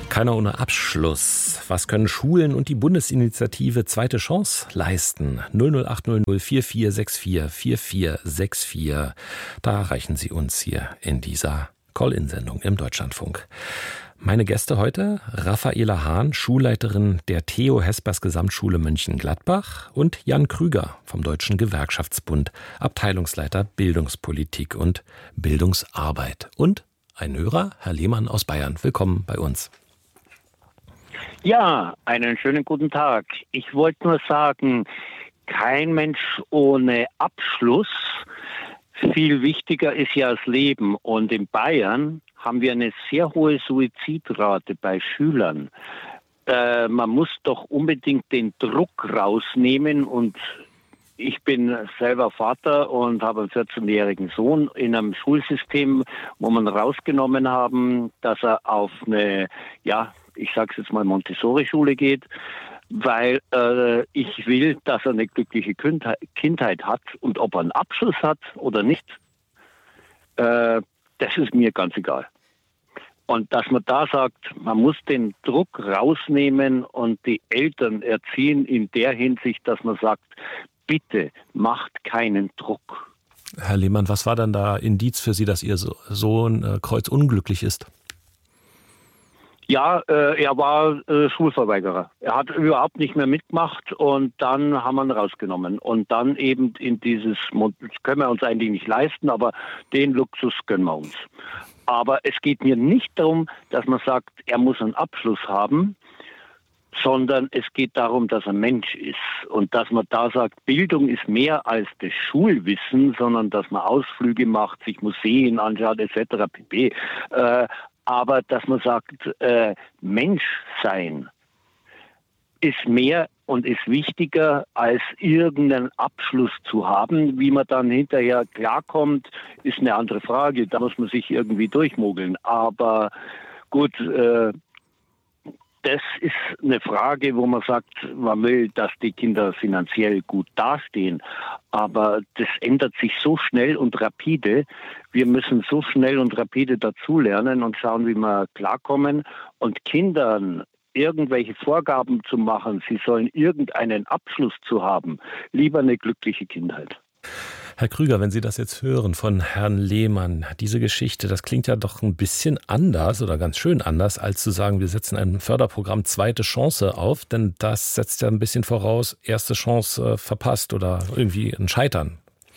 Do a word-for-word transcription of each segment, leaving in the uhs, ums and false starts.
Keiner ohne Abschluss. Was können Schulen und die Bundesinitiative Zweite Chance leisten? null null acht null null vier vier sechs vier vier vier sechs vier. Da erreichen Sie uns hier in dieser Call-in-Sendung im Deutschlandfunk. Meine Gäste heute: Raffaela Hahn, Schulleiterin der Theo Hespers Gesamtschule Mönchengladbach, und Jan Krüger vom Deutschen Gewerkschaftsbund, Abteilungsleiter Bildungspolitik und Bildungsarbeit. Und ein Hörer, Herr Lehmann aus Bayern. Willkommen bei uns. Ja, einen schönen guten Tag. Ich wollte nur sagen, kein Mensch ohne Abschluss. Viel wichtiger ist ja das Leben. Und in Bayern haben wir eine sehr hohe Suizidrate bei Schülern. Äh, man muss doch unbedingt den Druck rausnehmen. Und ich bin selber Vater und habe einen vierzehnjährigen Sohn in einem Schulsystem, wo man rausgenommen haben, dass er auf eine, ja, ich sage es jetzt mal, Montessori-Schule geht, weil äh, ich will, dass er eine glückliche Kindheit hat, und ob er einen Abschluss hat oder nicht, äh, das ist mir ganz egal. Und dass man da sagt, man muss den Druck rausnehmen und die Eltern erziehen in der Hinsicht, dass man sagt, bitte macht keinen Druck. Herr Lehmann, was war dann da Indiz für Sie, dass Ihr Sohn äh, kreuzunglücklich ist? Ja, äh, er war äh, Schulverweigerer. Er hat überhaupt nicht mehr mitgemacht, und dann haben wir ihn rausgenommen. Und dann eben in dieses, das können wir uns eigentlich nicht leisten, aber den Luxus gönnen wir uns. Aber es geht mir nicht darum, dass man sagt, er muss einen Abschluss haben, sondern es geht darum, dass er Mensch ist. Und dass man da sagt, Bildung ist mehr als das Schulwissen, sondern dass man Ausflüge macht, sich Museen anschaut, et cetera pp. Äh, aber dass man sagt, äh, Mensch sein ist mehr und ist wichtiger, als irgendeinen Abschluss zu haben. Wie man dann hinterher klarkommt, ist eine andere Frage. Da muss man sich irgendwie durchmogeln. Aber gut, äh, das ist eine Frage, wo man sagt, man will, dass die Kinder finanziell gut dastehen. Aber das ändert sich so schnell und rapide. Wir müssen so schnell und rapide dazulernen und schauen, wie wir klarkommen. Und Kindern irgendwelche Vorgaben zu machen, sie sollen irgendeinen Abschluss zu haben, lieber eine glückliche Kindheit. Herr Krüger, wenn Sie das jetzt hören von Herrn Lehmann, diese Geschichte, das klingt ja doch ein bisschen anders oder ganz schön anders, als zu sagen, wir setzen ein Förderprogramm Zweite Chance auf, denn das setzt ja ein bisschen voraus, erste Chance äh, verpasst oder irgendwie ein Scheitern.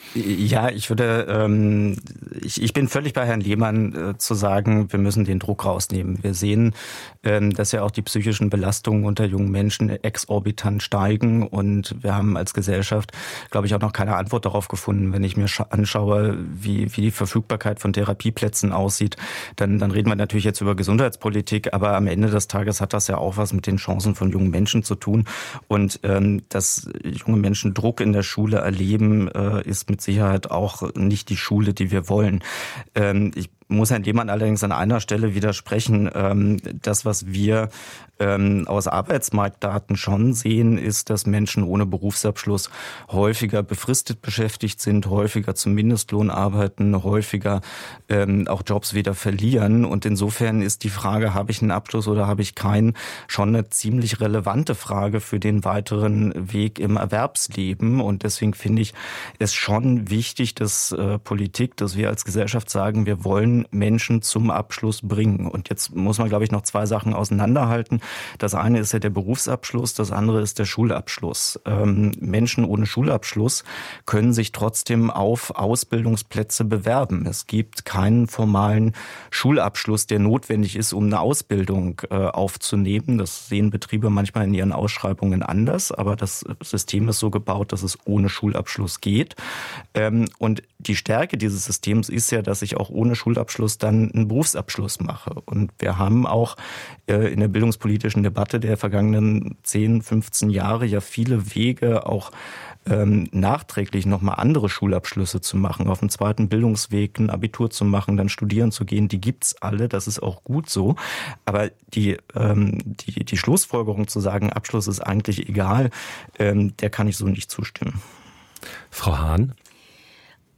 Ja, ich würde, ähm, ich, ich bin völlig bei Herrn Lehmann äh, zu sagen, wir müssen den Druck rausnehmen. Wir sehen, ähm, dass ja auch die psychischen Belastungen unter jungen Menschen exorbitant steigen, und wir haben als Gesellschaft, glaube ich, auch noch keine Antwort darauf gefunden. Wenn ich mir scha- anschaue, wie, wie die Verfügbarkeit von Therapieplätzen aussieht, dann, dann reden wir natürlich jetzt über Gesundheitspolitik, aber am Ende des Tages hat das ja auch was mit den Chancen von jungen Menschen zu tun, und ähm, dass junge Menschen Druck in der Schule erleben, äh, ist mit Sicherheit auch nicht die Schule, die wir wollen. Ähm, ich muss Herrn Lehmann allerdings an einer Stelle widersprechen. Ähm, das, was wir ähm, aus Arbeitsmarktdaten schon sehen, ist, dass Menschen ohne Berufsabschluss häufiger befristet beschäftigt sind, häufiger zum Mindestlohn arbeiten, häufiger ähm, auch Jobs wieder verlieren. Und insofern ist die Frage, habe ich einen Abschluss oder habe ich keinen, schon eine ziemlich relevante Frage für den weiteren Weg im Erwerbsleben. Und deswegen finde ich es schon wichtig, dass äh, Politik, dass wir als Gesellschaft sagen, wir wollen Menschen zum Abschluss bringen. Und jetzt muss man, glaube ich, noch zwei Sachen auseinanderhalten. Das eine ist ja der Berufsabschluss, das andere ist der Schulabschluss. Ähm, Menschen ohne Schulabschluss können sich trotzdem auf Ausbildungsplätze bewerben. Es gibt keinen formalen Schulabschluss, der notwendig ist, um eine Ausbildung äh, aufzunehmen. Das sehen Betriebe manchmal in ihren Ausschreibungen anders, aber das System ist so gebaut, dass es ohne Schulabschluss geht. Ähm, und die Stärke dieses Systems ist ja, dass ich auch ohne Schulabschluss dann einen Berufsabschluss mache. Und wir haben auch äh, in der bildungspolitischen Debatte der vergangenen zehn, fünfzehn Jahre ja viele Wege, auch ähm, nachträglich nochmal andere Schulabschlüsse zu machen, auf dem zweiten Bildungsweg ein Abitur zu machen, dann studieren zu gehen, die gibt's alle, das ist auch gut so. Aber die, ähm, die, die Schlussfolgerung zu sagen, Abschluss ist eigentlich egal, ähm, der kann ich so nicht zustimmen. Frau Hahn?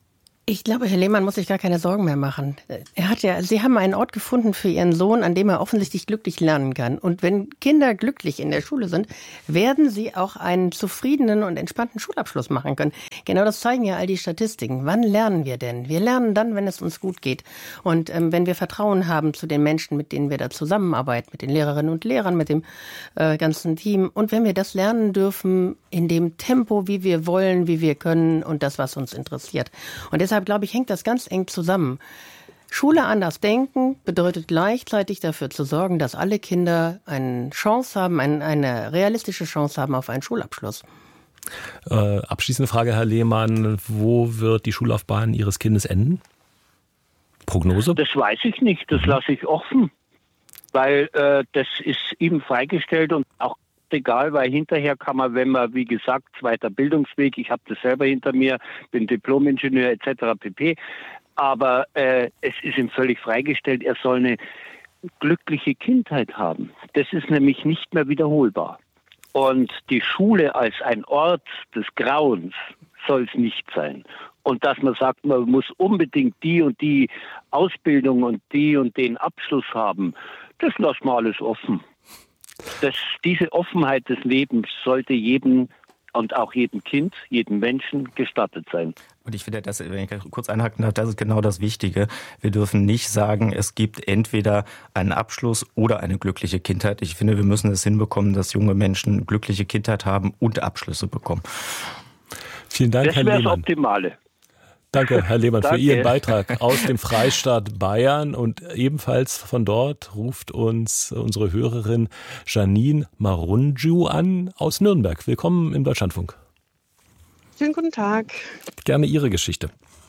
Ich glaube, Herr Lehmann muss sich gar keine Sorgen mehr machen. Er hat ja, Sie haben einen Ort gefunden für Ihren Sohn, an dem er offensichtlich glücklich lernen kann. Und wenn Kinder glücklich in der Schule sind, werden sie auch einen zufriedenen und entspannten Schulabschluss machen können. Genau das zeigen ja all die Statistiken. Wann lernen wir denn? Wir lernen dann, wenn es uns gut geht. Und ähm, wenn wir Vertrauen haben zu den Menschen, mit denen wir da zusammenarbeiten, mit den Lehrerinnen und Lehrern, mit dem äh, ganzen Team. Und wenn wir das lernen dürfen in dem Tempo, wie wir wollen, wie wir können und das, was uns interessiert. Und deshalb Deshalb, glaube ich, hängt das ganz eng zusammen. Schule anders denken bedeutet gleichzeitig dafür zu sorgen, dass alle Kinder eine Chance haben, ein, eine realistische Chance haben auf einen Schulabschluss. Äh, abschließende Frage, Herr Lehmann. Wo wird die Schullaufbahn Ihres Kindes enden? Prognose? Das weiß ich nicht. Das lasse ich offen. Weil äh, das ist ihm freigestellt und auch egal, weil hinterher kann man, wenn man, wie gesagt, zweiter Bildungsweg, ich habe das selber hinter mir, bin Diplom-Ingenieur et cetera pp., aber äh, es ist ihm völlig freigestellt, er soll eine glückliche Kindheit haben. Das ist nämlich nicht mehr wiederholbar. Und die Schule als ein Ort des Grauens soll es nicht sein. Und dass man sagt, man muss unbedingt die und die Ausbildung und die und den Abschluss haben, das lassen wir alles offen. Das, diese Offenheit des Lebens sollte jedem und auch jedem Kind, jedem Menschen gestattet sein. Und ich finde, das, wenn ich kurz einhaken darf, das ist genau das Wichtige. Wir dürfen nicht sagen, es gibt entweder einen Abschluss oder eine glückliche Kindheit. Ich finde, wir müssen es hinbekommen, dass junge Menschen eine glückliche Kindheit haben und Abschlüsse bekommen. Vielen Dank, das Herr Lehmann. Das wäre das Optimale. Danke, Herr Lehmann, für Danke. Ihren Beitrag aus dem Freistaat Bayern. Und ebenfalls von dort ruft uns unsere Hörerin Janine Marunju an aus Nürnberg. Willkommen im Deutschlandfunk. Schönen guten Tag. Gerne Ihre Geschichte.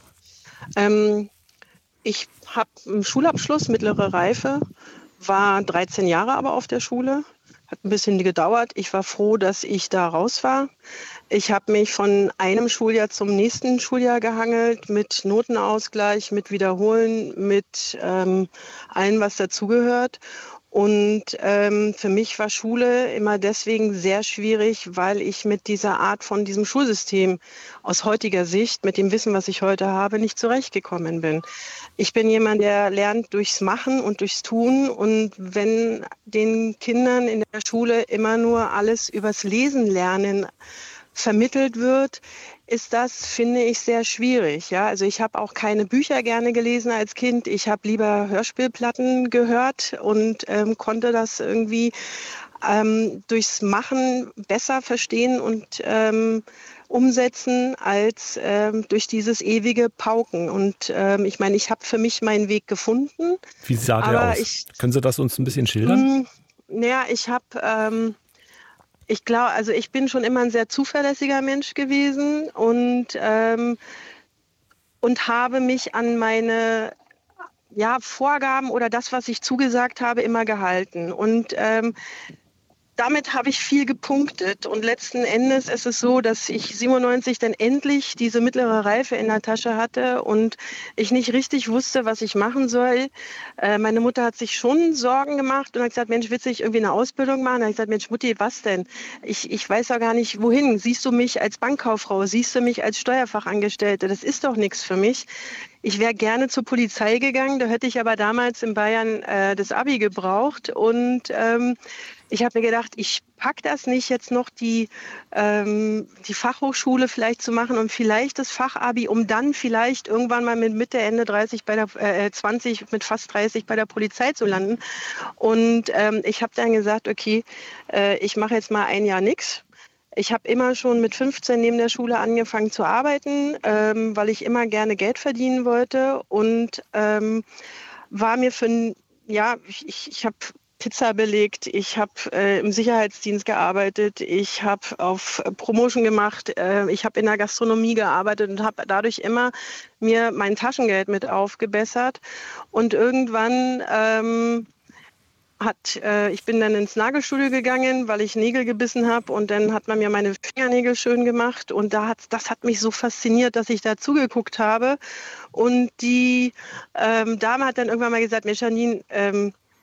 Ähm, ich habe einen Schulabschluss, mittlere Reife, war dreizehn Jahre aber auf der Schule. Hat ein bisschen gedauert. Ich war froh, dass ich da raus war. Ich habe mich von einem Schuljahr zum nächsten Schuljahr gehangelt, mit Notenausgleich, mit Wiederholen, mit ähm, allem, was dazugehört. Und ähm, für mich war Schule immer deswegen sehr schwierig, weil ich mit dieser Art von diesem Schulsystem aus heutiger Sicht, mit dem Wissen, was ich heute habe, nicht zurechtgekommen bin. Ich bin jemand, der lernt durchs Machen und durchs Tun. Und wenn den Kindern in der Schule immer nur alles übers Lesen lernen vermittelt wird, ist das, finde ich, sehr schwierig. Ja, also ich habe auch keine Bücher gerne gelesen als Kind. Ich habe lieber Hörspielplatten gehört und ähm, konnte das irgendwie ähm, durchs Machen besser verstehen und ähm, umsetzen als ähm, durch dieses ewige Pauken. Und ähm, ich meine, ich habe für mich meinen Weg gefunden. Wie sah der aus? Ich, Können Sie das uns ein bisschen schildern? Naja, ich habe... Ähm, Ich glaube, also ich bin schon immer ein sehr zuverlässiger Mensch gewesen und, ähm, und habe mich an meine ja, Vorgaben oder das, was ich zugesagt habe, immer gehalten. Und ähm, damit habe ich viel gepunktet. Und letzten Endes ist es so, dass ich siebenundneunzig dann endlich diese mittlere Reife in der Tasche hatte und ich nicht richtig wusste, was ich machen soll. Äh, meine Mutter hat sich schon Sorgen gemacht und hat gesagt, Mensch, willst du nicht irgendwie eine Ausbildung machen? Da habe ich gesagt, Mensch, Mutti, was denn? Ich, ich weiß ja gar nicht, wohin. Siehst du mich als Bankkauffrau? Siehst du mich als Steuerfachangestellte? Das ist doch nichts für mich. Ich wäre gerne zur Polizei gegangen, da hätte ich aber damals in Bayern äh, das Abi gebraucht und ähm, ich habe mir gedacht, ich packe das nicht, jetzt noch die, ähm, die Fachhochschule vielleicht zu machen und vielleicht das Fachabi, um dann vielleicht irgendwann mal mit Mitte, Ende dreißig bei der, äh, zwanzig, mit fast dreißig bei der Polizei zu landen. Und ähm, ich habe dann gesagt, okay, äh, ich mache jetzt mal ein Jahr nichts. Ich habe immer schon mit fünfzehn neben der Schule angefangen zu arbeiten, ähm, weil ich immer gerne Geld verdienen wollte und ähm, war mir für, ja, ich, ich habe Pizza belegt, ich habe äh, im Sicherheitsdienst gearbeitet, ich habe auf Promotion gemacht, äh, ich habe in der Gastronomie gearbeitet und habe dadurch immer mir mein Taschengeld mit aufgebessert und irgendwann ähm, Hat, äh, ich bin dann ins Nagelstudio gegangen, weil ich Nägel gebissen habe und dann hat man mir meine Fingernägel schön gemacht und da hat, das hat mich so fasziniert, dass ich da zugeguckt habe und die ähm, Dame hat dann irgendwann mal gesagt, Mensch Janine, ähm,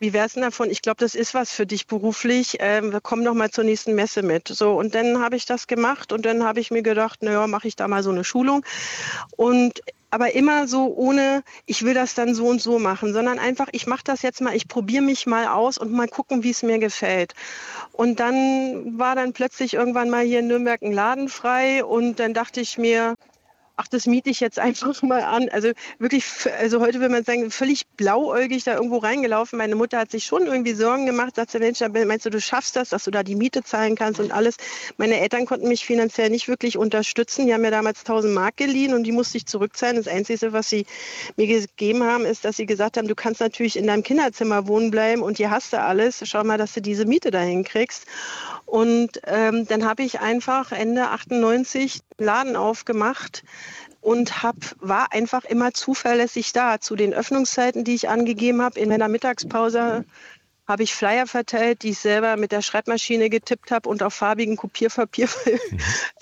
wie wär's denn davon? Ich glaube, das ist was für dich beruflich. Ähm, wir kommen noch mal zur nächsten Messe mit. So, und dann habe ich das gemacht und dann habe ich mir gedacht, naja, mache ich da mal so eine Schulung. Und aber immer so ohne, ich will das dann so und so machen, sondern einfach, ich mache das jetzt mal, ich probiere mich mal aus und mal gucken, wie es mir gefällt. Und dann war dann plötzlich irgendwann mal hier in Nürnberg ein Laden frei und dann dachte ich mir, ach, das miete ich jetzt einfach mal an. Also wirklich, also heute würde man sagen, völlig blauäugig da irgendwo reingelaufen. Meine Mutter hat sich schon irgendwie Sorgen gemacht, sagte, Mensch, meinst du, du schaffst das, dass du da die Miete zahlen kannst und alles. Meine Eltern konnten mich finanziell nicht wirklich unterstützen. Die haben mir damals tausend Mark geliehen und die musste ich zurückzahlen. Das Einzige, was sie mir gegeben haben, ist, dass sie gesagt haben, du kannst natürlich in deinem Kinderzimmer wohnen bleiben und hier hast du alles. Schau mal, dass du diese Miete dahin kriegst. Und ähm, dann habe ich einfach Ende achtundneunzig einen Laden aufgemacht und hab, war einfach immer zuverlässig da. Zu den Öffnungszeiten, die ich angegeben habe, in meiner Mittagspause habe ich Flyer verteilt, die ich selber mit der Schreibmaschine getippt habe und auf farbigen Kopierpapier. Mhm.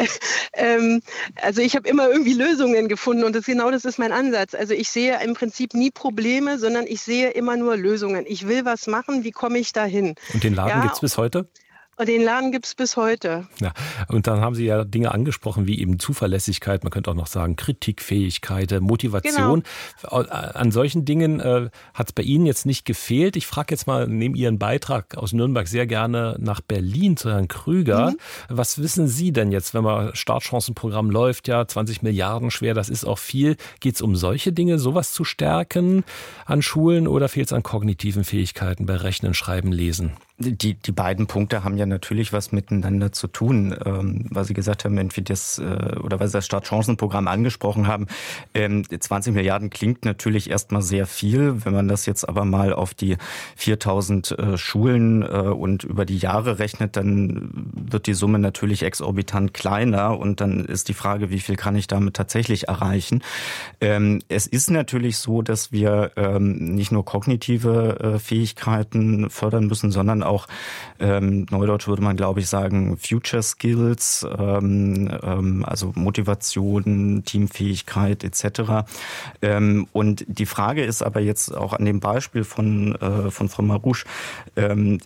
ähm, also ich habe immer irgendwie Lösungen gefunden und das, genau das ist mein Ansatz. Also ich sehe im Prinzip nie Probleme, sondern ich sehe immer nur Lösungen. Ich will was machen, wie komme ich dahin? Und den Laden ja, gibt es bis heute? Den Laden gibt es bis heute. Ja, und dann haben Sie ja Dinge angesprochen, wie eben Zuverlässigkeit, man könnte auch noch sagen Kritikfähigkeit, Motivation. Genau. An solchen Dingen äh, hat es bei Ihnen jetzt nicht gefehlt. Ich frage jetzt mal, nehme Ihren Beitrag aus Nürnberg sehr gerne nach Berlin zu Herrn Krüger. Mhm. Was wissen Sie denn jetzt, wenn man Startchancenprogramm läuft, ja, zwanzig Milliarden schwer, das ist auch viel. Geht es um solche Dinge, sowas zu stärken an Schulen oder fehlt es an kognitiven Fähigkeiten bei Rechnen, Schreiben, Lesen? Die, die beiden Punkte haben ja natürlich was miteinander zu tun, ähm, weil Sie gesagt haben, wenn wir das, äh, oder weil Sie das Startchancenprogramm angesprochen haben. Ähm, zwanzig Milliarden klingt natürlich erstmal sehr viel. Wenn man das jetzt aber mal auf die viertausend äh, Schulen äh, und über die Jahre rechnet, dann wird die Summe natürlich exorbitant kleiner und dann ist die Frage, wie viel kann ich damit tatsächlich erreichen? Ähm, es ist natürlich so, dass wir ähm, nicht nur kognitive äh, Fähigkeiten fördern müssen, sondern auch auch ähm, neudeutsch würde man, glaube ich, sagen, Future Skills, ähm, ähm, also Motivation, Teamfähigkeit et cetera. Ähm, und die Frage ist aber jetzt auch an dem Beispiel von, äh, von Frau Marusch, ähm,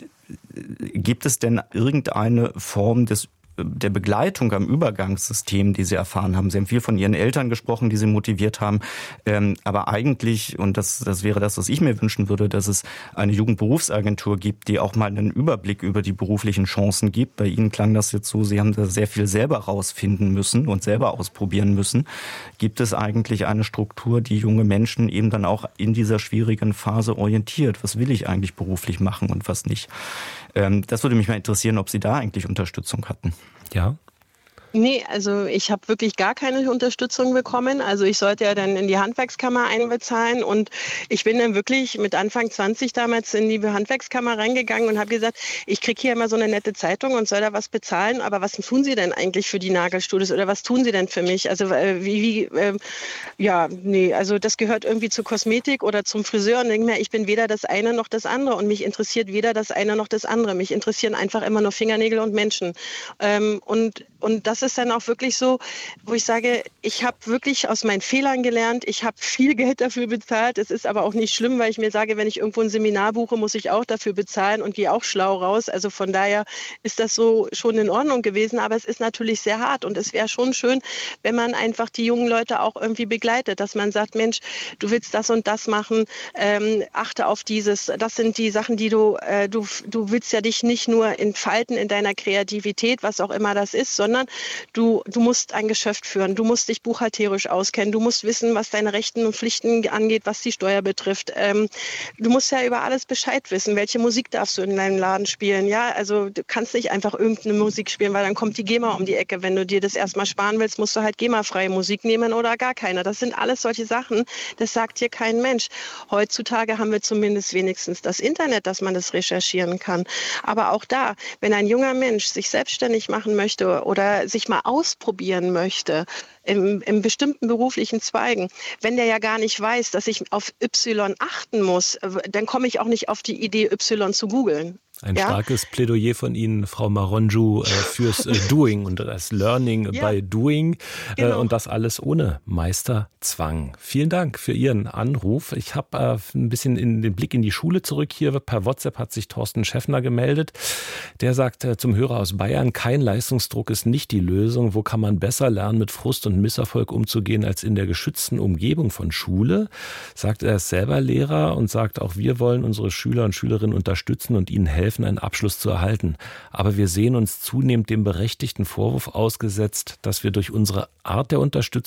gibt es denn irgendeine Form des der Begleitung am Übergangssystem, die Sie erfahren haben? Sie haben viel von Ihren Eltern gesprochen, die Sie motiviert haben. Ähm, aber eigentlich, und das, das wäre das, was ich mir wünschen würde, dass es eine Jugendberufsagentur gibt, die auch mal einen Überblick über die beruflichen Chancen gibt. Bei Ihnen klang das jetzt so, Sie haben da sehr viel selber rausfinden müssen und selber ausprobieren müssen. Gibt es eigentlich eine Struktur, die junge Menschen eben dann auch in dieser schwierigen Phase orientiert? Was will ich eigentlich beruflich machen und was nicht? Ähm, das würde mich mal interessieren, ob Sie da eigentlich Unterstützung hatten. Ja. Nee, also ich habe wirklich gar keine Unterstützung bekommen. Also ich sollte ja dann in die Handwerkskammer einbezahlen und ich bin dann wirklich mit Anfang zwanzig damals in die Handwerkskammer reingegangen und habe gesagt, ich kriege hier immer so eine nette Zeitung und soll da was bezahlen, aber was tun Sie denn eigentlich für die Nagelstudios oder was tun Sie denn für mich? Also äh, wie, wie äh, ja, nee, also das gehört irgendwie zur Kosmetik oder zum Friseur und denke mir, ich bin weder das eine noch das andere und mich interessiert weder das eine noch das andere. Mich interessieren einfach immer nur Fingernägel und Menschen. Ähm, und, und das ist dann auch wirklich so, wo ich sage, ich habe wirklich aus meinen Fehlern gelernt, ich habe viel Geld dafür bezahlt, es ist aber auch nicht schlimm, weil ich mir sage, wenn ich irgendwo ein Seminar buche, muss ich auch dafür bezahlen und gehe auch schlau raus, also von daher ist das so schon in Ordnung gewesen, aber es ist natürlich sehr hart und es wäre schon schön, wenn man einfach die jungen Leute auch irgendwie begleitet, dass man sagt, Mensch, du willst das und das machen, ähm, achte auf dieses, das sind die Sachen, die du, äh, du, du willst ja dich nicht nur entfalten in deiner Kreativität, was auch immer das ist, sondern Du, du musst ein Geschäft führen, du musst dich buchhalterisch auskennen, du musst wissen, was deine Rechten und Pflichten angeht, was die Steuer betrifft. Ähm, du musst ja über alles Bescheid wissen, welche Musik darfst du in deinem Laden spielen. Ja, also du kannst nicht einfach irgendeine Musik spielen, weil dann kommt die GEMA um die Ecke. Wenn du dir das erstmal sparen willst, musst du halt GEMA-freie Musik nehmen oder gar keine. Das sind alles solche Sachen, das sagt dir kein Mensch. Heutzutage haben wir zumindest wenigstens das Internet, dass man das recherchieren kann. Aber auch da, wenn ein junger Mensch sich selbstständig machen möchte oder sich mal ausprobieren möchte, im, im bestimmten beruflichen Zweigen, wenn der ja gar nicht weiß, dass ich auf Y achten muss, dann komme ich auch nicht auf die Idee, Y zu googeln. Ein ja? starkes Plädoyer von Ihnen, Frau Maronju, äh, fürs äh, Doing und das Learning ja. by Doing äh, genau. und das alles ohne Meisterzwang. Vielen Dank für Ihren Anruf. Ich habe äh, ein bisschen in den Blick in die Schule zurück. Hier per WhatsApp hat sich Thorsten Schäffner gemeldet. Der sagt äh, zum Hörer aus Bayern, kein Leistungsdruck ist nicht die Lösung. Wo kann man besser lernen, mit Frust und Misserfolg umzugehen, als in der geschützten Umgebung von Schule? Sagt er, ist selber Lehrer und sagt auch, wir wollen unsere Schüler und Schülerinnen unterstützen und ihnen helfen, einen Abschluss zu erhalten. Aber wir sehen uns zunehmend dem berechtigten Vorwurf ausgesetzt, dass wir durch unsere Art der Unterstützung